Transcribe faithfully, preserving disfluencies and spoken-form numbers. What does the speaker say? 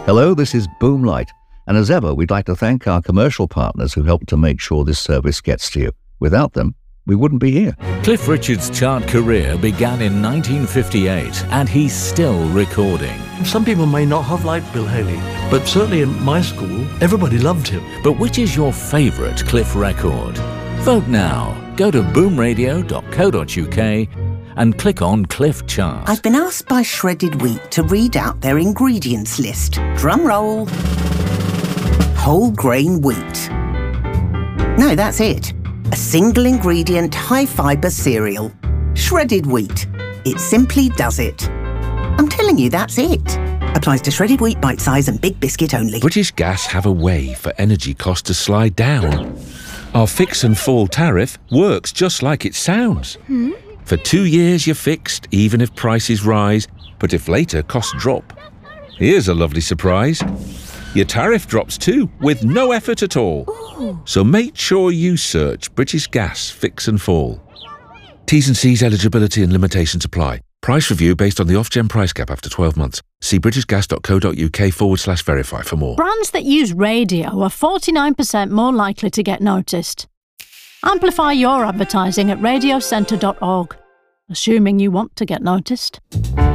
Hello, this is Boomlight, and as ever, we'd like to thank our commercial partners who helped to make sure this service gets to you. Without them, we wouldn't be here. Cliff Richard's chart career began in nineteen fifty-eight, and he's still recording. Some people may not have liked Bill Haley, but certainly in my school, everybody loved him. But which is your favourite Cliff record? Vote now. Go to boom radio dot co dot uk and click on Cliff Chart. I've been asked by Shredded Wheat to read out their ingredients list. Drum roll. Whole grain wheat. No, that's it. A single ingredient high fibre cereal. Shredded wheat. It simply does it. I'm telling you, that's it. Applies to shredded wheat, bite size and big biscuit only. British Gas have a way for energy costs to slide down. Our fix and fall tariff works just like it sounds. Hmm? For two years you're fixed, even if prices rise, but if later costs drop. Here's a lovely surprise. Your tariff drops too, with no effort at all. Ooh. So make sure you search British Gas Fix and Fall. T's and C's eligibility and limitations apply. Price review based on the Ofgem price cap after twelve months. See britishgas.co.uk forward slash verify for more. Brands that use radio are forty-nine percent more likely to get noticed. Amplify your advertising at radio centre dot org, assuming you want to get noticed.